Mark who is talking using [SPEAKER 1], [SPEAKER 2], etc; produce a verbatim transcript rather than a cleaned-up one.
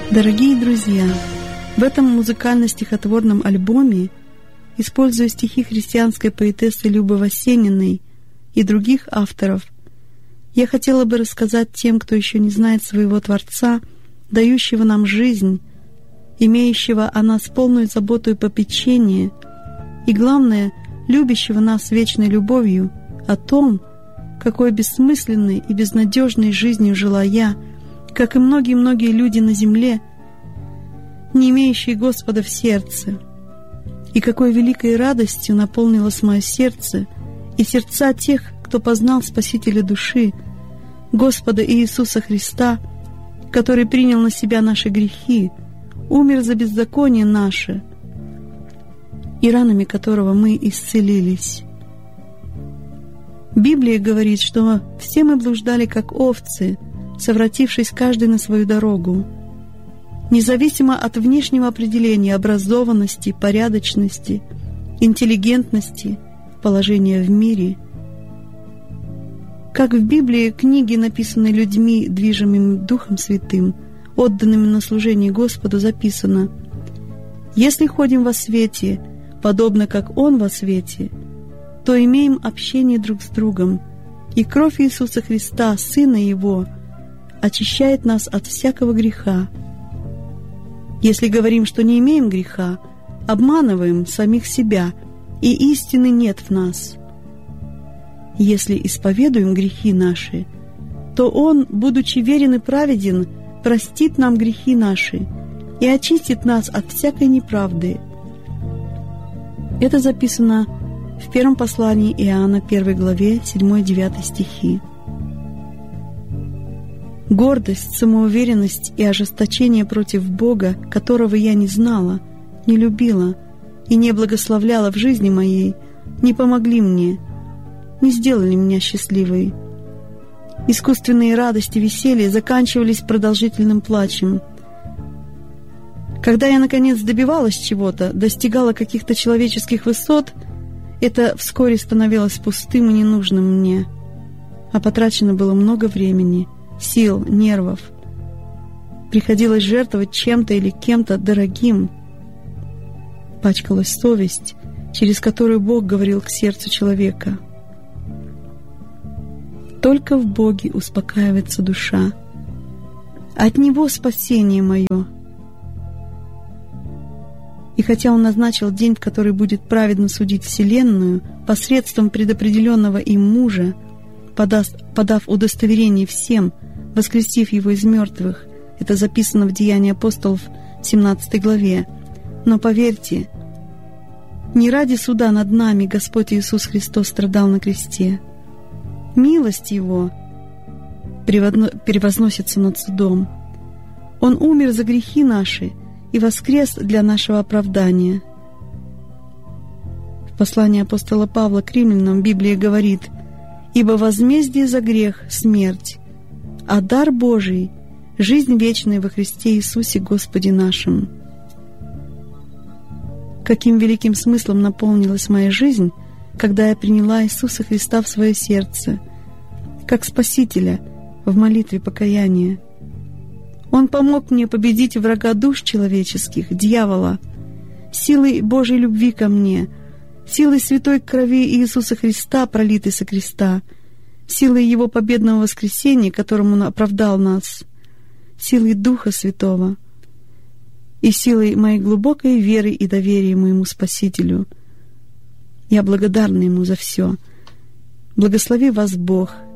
[SPEAKER 1] Дорогие друзья, в этом музыкально-стихотворном альбоме, используя стихи христианской поэтессы Любы Васениной и других авторов, я хотела бы рассказать тем, кто еще не знает своего Творца, дающего нам жизнь, имеющего о нас полную заботу и попечение, и, главное, любящего нас вечной любовью, о том, какой бессмысленной и безнадежной жизнью жила я, как и многие-многие люди на земле, не имеющие Господа в сердце, и какой великой радостью наполнилось мое сердце и сердца тех, кто познал Спасителя души, Господа Иисуса Христа, который принял на себя наши грехи, умер за беззаконие наше, и ранами которого мы исцелились. Библия говорит, что все мы блуждали, как овцы, совратившись каждый на свою дорогу. Независимо от внешнего определения образованности, порядочности, интеллигентности, положения в мире. Как в Библии, книги, написанные людьми, движимыми Духом Святым, отданными на служение Господу, записано: «Если ходим во свете, подобно как Он во свете, то имеем общение друг с другом, и кровь Иисуса Христа, Сына Его, очищает нас от всякого греха. Если говорим, что не имеем греха, обманываем самих себя, и истины нет в нас. Если исповедуем грехи наши, то Он, будучи верен и праведен, простит нам грехи наши и очистит нас от всякой неправды». Это записано в первом послании Иоанна, первой главе, седьмой-девятый стихи. Гордость, самоуверенность и ожесточение против Бога, которого я не знала, не любила и не благословляла в жизни моей, не помогли мне, не сделали меня счастливой. Искусственные радости, веселье заканчивались продолжительным плачем. Когда я, наконец, добивалась чего-то, достигала каких-то человеческих высот, это вскоре становилось пустым и ненужным мне, а потрачено было много времени, сил, нервов. Приходилось жертвовать чем-то или кем-то дорогим. Пачкалась совесть, через которую Бог говорил к сердцу человека. Только в Боге успокаивается душа. От Него спасение мое. И хотя Он назначил день, в который будет праведно судить вселенную, посредством предопределенного им мужа, подаст, подав удостоверение всем, воскресив его из мертвых, это записано в Деянии апостолов, семнадцатой главе. Но поверьте, не ради суда над нами Господь Иисус Христос страдал на кресте. Милость Его превозносится над судом. Он умер за грехи наши и воскрес для нашего оправдания. В послании апостола Павла к римлянам Библия говорит: «Ибо возмездие за грех — смерть, а дар Божий — жизнь вечная во Христе Иисусе Господе нашим». Каким великим смыслом наполнилась моя жизнь, когда я приняла Иисуса Христа в свое сердце, как Спасителя в молитве покаяния. Он помог мне победить врага душ человеческих, дьявола, силой Божьей любви ко мне, силой святой крови Иисуса Христа, пролитой со креста, силой Его победного воскресения, которым Он оправдал нас, силой Духа Святого и силой моей глубокой веры и доверия моему Спасителю. Я благодарна Ему за все. Благослови вас Бог